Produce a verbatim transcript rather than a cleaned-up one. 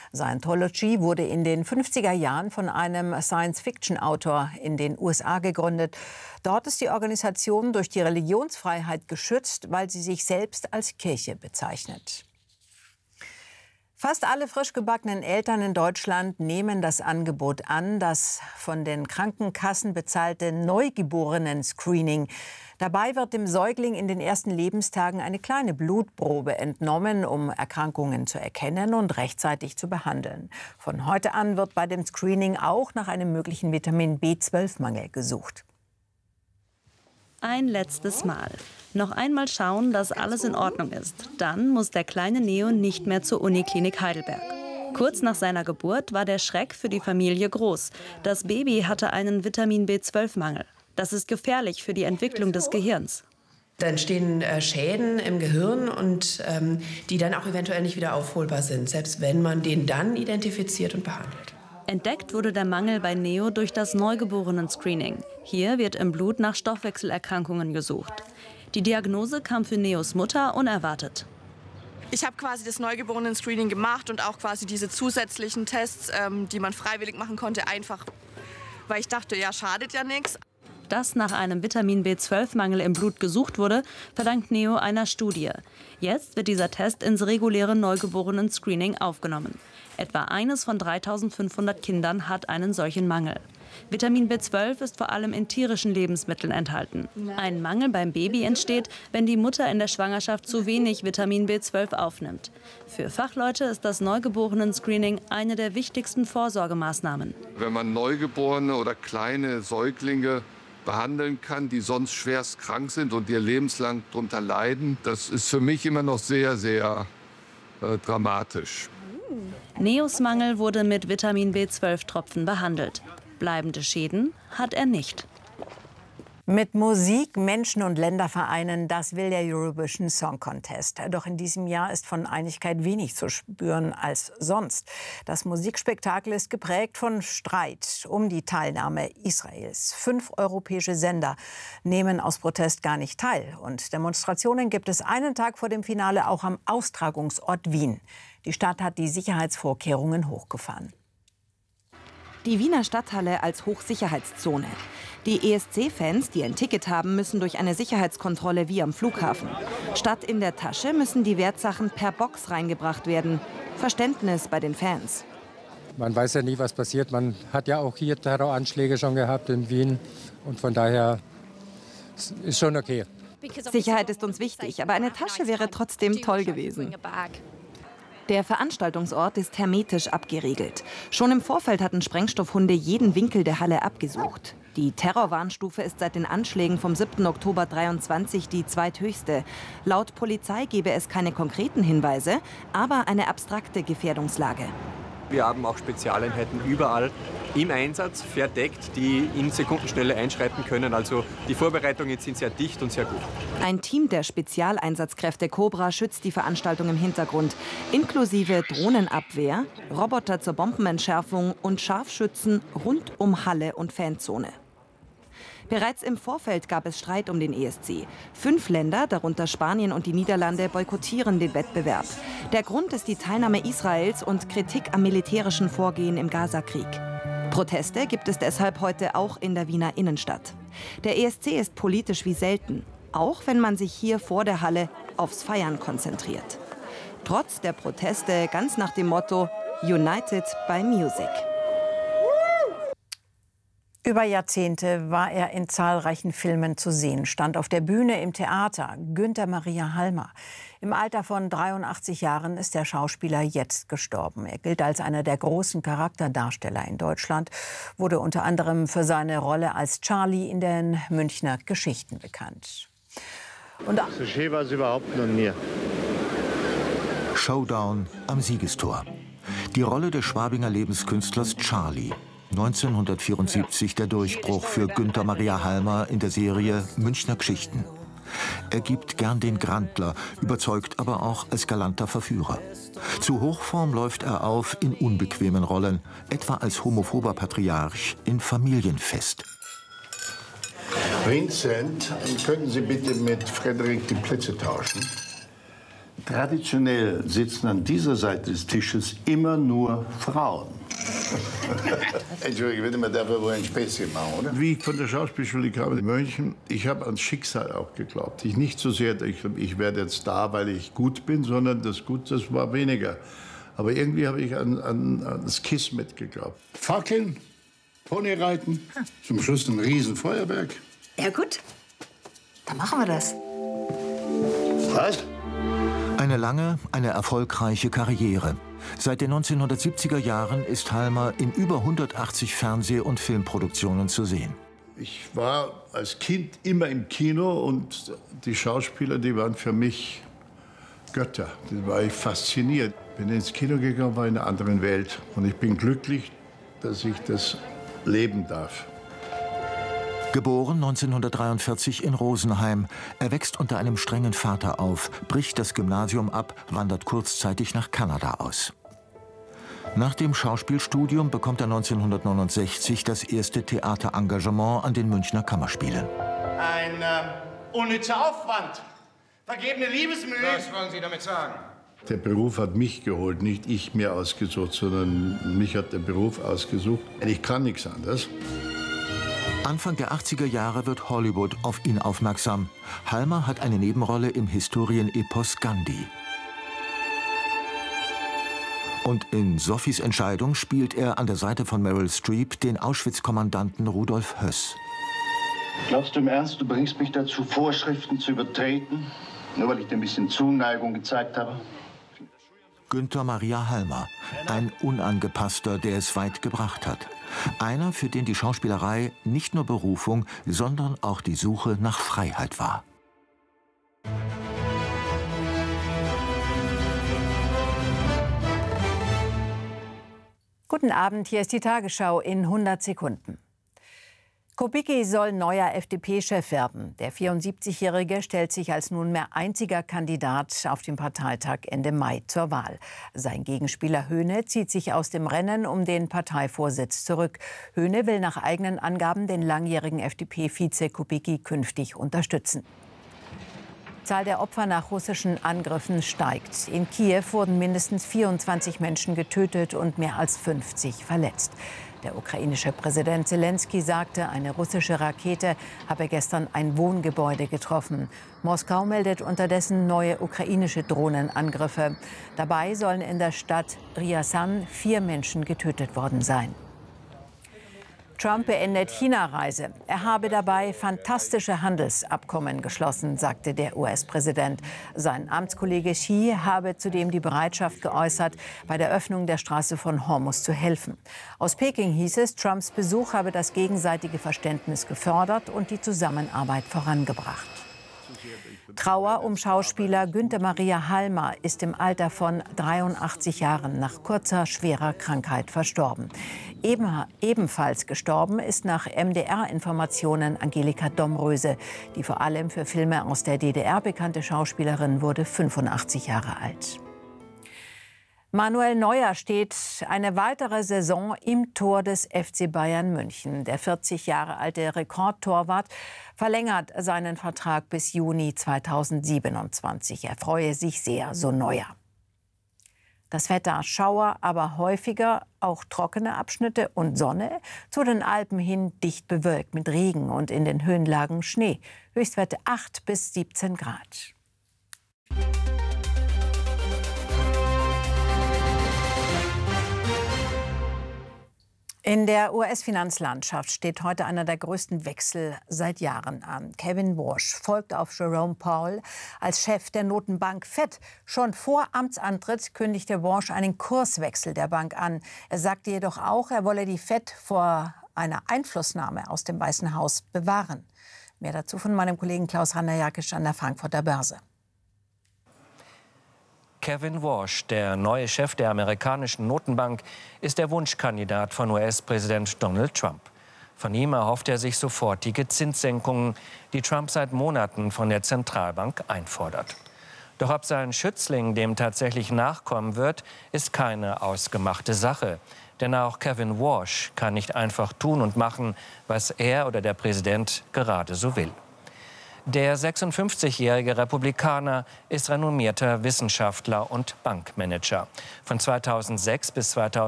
Scientology wurde in den fünfziger Jahren von einem Science-Fiction-Autor in den U S A gegründet. Dort ist die Organisation durch die Religionsfreiheit geschützt, weil sie sich selbst als Kirche bezeichnet. Fast alle frisch gebackenen Eltern in Deutschland nehmen das Angebot an, das von den Krankenkassen bezahlte Neugeborenen-Screening. Dabei wird dem Säugling in den ersten Lebenstagen eine kleine Blutprobe entnommen, um Erkrankungen zu erkennen und rechtzeitig zu behandeln. Von heute an wird bei dem Screening auch nach einem möglichen Vitamin B zwölf Mangel gesucht. Ein letztes Mal. Noch einmal schauen, dass alles in Ordnung ist. Dann muss der kleine Neo nicht mehr zur Uniklinik Heidelberg. Kurz nach seiner Geburt war der Schreck für die Familie groß. Das Baby hatte einen Vitamin B zwölf Mangel. Das ist gefährlich für die Entwicklung des Gehirns. Da entstehen äh, Schäden im Gehirn, und ähm, die dann auch eventuell nicht wieder aufholbar sind, selbst wenn man den dann identifiziert und behandelt. Entdeckt wurde der Mangel bei Neo durch das Neugeborenen-Screening. Hier wird im Blut nach Stoffwechselerkrankungen gesucht. Die Diagnose kam für Neos Mutter unerwartet. Ich habe quasi das Neugeborenen-Screening gemacht und auch quasi diese zusätzlichen Tests, ähm, die man freiwillig machen konnte, einfach, weil ich dachte, ja, schadet ja nichts. Dass nach einem Vitamin B zwölf Mangel im Blut gesucht wurde, verdankt Neo einer Studie. Jetzt wird dieser Test ins reguläre Neugeborenen-Screening aufgenommen. Etwa eines von dreitausendfünfhundert Kindern hat einen solchen Mangel. Vitamin B zwölf ist vor allem in tierischen Lebensmitteln enthalten. Ein Mangel beim Baby entsteht, wenn die Mutter in der Schwangerschaft zu wenig Vitamin B zwölf aufnimmt. Für Fachleute ist das Neugeborenen-Screening eine der wichtigsten Vorsorgemaßnahmen. Wenn man Neugeborene oder kleine Säuglinge behandeln kann, die sonst schwerst krank sind und ihr lebenslang darunter leiden, das ist für mich immer noch sehr, sehr äh, dramatisch. Neos Mangel wurde mit Vitamin B zwölf Tropfen behandelt. Bleibende Schäden hat er nicht. Mit Musik, Menschen und Länder vereinen, das will der Eurovision Song Contest. Doch in diesem Jahr ist von Einigkeit wenig zu spüren als sonst. Das Musikspektakel ist geprägt von Streit um die Teilnahme Israels. Fünf europäische Sender nehmen aus Protest gar nicht teil. Und Demonstrationen gibt es einen Tag vor dem Finale auch am Austragungsort Wien. Die Stadt hat die Sicherheitsvorkehrungen hochgefahren. Die Wiener Stadthalle als Hochsicherheitszone. Die E S C-Fans, die ein Ticket haben, müssen durch eine Sicherheitskontrolle wie am Flughafen. Statt in der Tasche müssen die Wertsachen per Box reingebracht werden. Verständnis bei den Fans. Man weiß ja nie, was passiert. Man hat ja auch hier Terroranschläge schon gehabt in Wien. Und von daher ist schon okay. Sicherheit ist uns wichtig, aber eine Tasche wäre trotzdem toll gewesen. Der Veranstaltungsort ist hermetisch abgeriegelt. Schon im Vorfeld hatten Sprengstoffhunde jeden Winkel der Halle abgesucht. Die Terrorwarnstufe ist seit den Anschlägen vom siebten Oktober dreiundzwanzig die zweithöchste. Laut Polizei gebe es keine konkreten Hinweise, aber eine abstrakte Gefährdungslage. Wir haben auch Spezialeinheiten überall im Einsatz, verdeckt, die in Sekundenschnelle einschreiten können. Also die Vorbereitungen sind sehr dicht und sehr gut. Ein Team der Spezialeinsatzkräfte Cobra schützt die Veranstaltung im Hintergrund, inklusive Drohnenabwehr, Roboter zur Bombenentschärfung und Scharfschützen rund um Halle und Fanzone. Bereits im Vorfeld gab es Streit um den E S C. Fünf Länder, darunter Spanien und die Niederlande, boykottieren den Wettbewerb. Der Grund ist die Teilnahme Israels und Kritik am militärischen Vorgehen im Gazakrieg. Proteste gibt es deshalb heute auch in der Wiener Innenstadt. Der E S C ist politisch wie selten, auch wenn man sich hier vor der Halle aufs Feiern konzentriert. Trotz der Proteste ganz nach dem Motto United by Music. Über Jahrzehnte war er in zahlreichen Filmen zu sehen, stand auf der Bühne, im Theater. Günther Maria Halmer. Im Alter von dreiundachtzig Jahren ist der Schauspieler jetzt gestorben. Er gilt als einer der großen Charakterdarsteller in Deutschland, wurde unter anderem für seine Rolle als Charlie in den Münchner Geschichten bekannt. Und so schön war es überhaupt noch nie. Showdown am Siegestor. Die Rolle des Schwabinger Lebenskünstlers Charlie. neunzehnhundertvierundsiebzig der Durchbruch für Günther Maria Halmer in der Serie Münchner Geschichten. Er gibt gern den Grandler, überzeugt aber auch als galanter Verführer. Zu Hochform läuft er auf in unbequemen Rollen, etwa als homophober Patriarch in Familienfest. Vincent, könnten Sie bitte mit Frederik die Plätze tauschen? Traditionell sitzen an dieser Seite des Tisches immer nur Frauen. Entschuldigung, bitte, man darf ja wohl ein Späßchen machen, oder? Wie ich von der Schauspielschule kam in München, ich habe ans Schicksal auch geglaubt. Ich nicht so sehr, ich, ich werde jetzt da, weil ich gut bin, sondern das Gut, das war weniger. Aber irgendwie habe ich an, an, an das Kismet geglaubt. Fackeln, Ponyreiten, zum Schluss ein Riesenfeuerwerk. Ja gut, dann machen wir das. Was? Eine lange, eine erfolgreiche Karriere. Seit den neunzehnhundertsiebziger Jahren ist Halmer in über hundertachtzig Fernseh- und Filmproduktionen zu sehen. Ich war als Kind immer im Kino und die Schauspieler, die waren für mich Götter. Da war ich fasziniert. Bin ins Kino gegangen, war in einer anderen Welt. Und ich bin glücklich, dass ich das leben darf. Geboren neunzehnhundertdreiundvierzig in Rosenheim. Er wächst unter einem strengen Vater auf, bricht das Gymnasium ab, wandert kurzzeitig nach Kanada aus. Nach dem Schauspielstudium bekommt er neunzehnhundertneunundsechzig das erste Theaterengagement an den Münchner Kammerspielen. Ein äh, unnützer Aufwand. Vergebene Liebesmühe. Was wollen Sie damit sagen? Der Beruf hat mich geholt, nicht ich mir ausgesucht, sondern mich hat der Beruf ausgesucht. Ich kann nichts anderes. Anfang der achtziger Jahre wird Hollywood auf ihn aufmerksam. Halmer hat eine Nebenrolle im Historienepos Gandhi. Und in Sophies Entscheidung spielt er an der Seite von Meryl Streep den Auschwitz-Kommandanten Rudolf Höss. Glaubst du im Ernst, du bringst mich dazu, Vorschriften zu übertreten? Nur weil ich dir ein bisschen Zuneigung gezeigt habe? Günther Maria Halmer, ein Unangepasster, der es weit gebracht hat. Einer, für den die Schauspielerei nicht nur Berufung, sondern auch die Suche nach Freiheit war. Guten Abend, hier ist die Tagesschau in hundert Sekunden. Kubicki soll neuer F D P-Chef werden. Der vierundsiebzigjährige stellt sich als nunmehr einziger Kandidat auf dem Parteitag Ende Mai zur Wahl. Sein Gegenspieler Höhne zieht sich aus dem Rennen um den Parteivorsitz zurück. Höhne will nach eigenen Angaben den langjährigen F D P-Vize Kubicki künftig unterstützen. Die Zahl der Opfer nach russischen Angriffen steigt. In Kiew wurden mindestens vierundzwanzig Menschen getötet und mehr als fünfzig verletzt. Der ukrainische Präsident Zelensky sagte, eine russische Rakete habe gestern ein Wohngebäude getroffen. Moskau meldet unterdessen neue ukrainische Drohnenangriffe. Dabei sollen in der Stadt Ryazan vier Menschen getötet worden sein. Trump beendet China-Reise. Er habe dabei fantastische Handelsabkommen geschlossen, sagte der U S-Präsident. Sein Amtskollege Xi habe zudem die Bereitschaft geäußert, bei der Öffnung der Straße von Hormuz zu helfen. Aus Peking hieß es, Trumps Besuch habe das gegenseitige Verständnis gefördert und die Zusammenarbeit vorangebracht. Trauer um Schauspieler Günther Maria Halmer ist im Alter von dreiundachtzig Jahren nach kurzer, schwerer Krankheit verstorben. Eben, ebenfalls gestorben ist nach M D R-Informationen Angelika Domröse. Die vor allem für Filme aus der D D R bekannte Schauspielerin wurde fünfundachtzig Jahre alt. Manuel Neuer steht eine weitere Saison im Tor des F C Bayern München. Der vierzig Jahre alte Rekordtorwart verlängert seinen Vertrag bis Juni zweitausendsiebenundzwanzig. Er freue sich sehr, so Neuer. Das Wetter: Schauer, aber häufiger auch trockene Abschnitte und Sonne. Zu den Alpen hin dicht bewölkt mit Regen und in den Höhenlagen Schnee. Höchstwerte acht bis siebzehn Grad. In der U S-Finanzlandschaft steht heute einer der größten Wechsel seit Jahren an. Kevin Warsh folgt auf Jerome Powell als Chef der Notenbank Fed. Schon vor Amtsantritt kündigte Warsh einen Kurswechsel der Bank an. Er sagte jedoch auch, er wolle die Fed vor einer Einflussnahme aus dem Weißen Haus bewahren. Mehr dazu von meinem Kollegen Klaus Ranajakisch an der Frankfurter Börse. Kevin Warsh, der neue Chef der amerikanischen Notenbank, ist der Wunschkandidat von U S-Präsident Donald Trump. Von ihm erhofft er sich sofortige Zinssenkungen, die Trump seit Monaten von der Zentralbank einfordert. Doch ob sein Schützling dem tatsächlich nachkommen wird, ist keine ausgemachte Sache. Denn auch Kevin Warsh kann nicht einfach tun und machen, was er oder der Präsident gerade so will. Der sechsundfünfzigjährige Republikaner ist renommierter Wissenschaftler und Bankmanager. Von zweitausendsechs bis zweitausendsechzehn